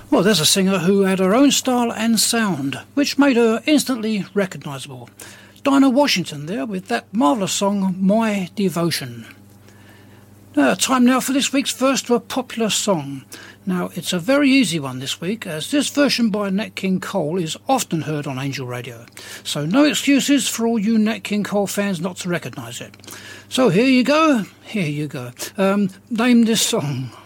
Well, there's a singer who had her own style and sound, which made her instantly recognisable. Dinah Washington there with that marvellous song, My Devotion. Time now for this week's first popular song. Now, it's a very easy one this week, as this version by Nat King Cole is often heard on Angel Radio. So no excuses for all you Nat King Cole fans not to recognise it. So here you go. Name this song.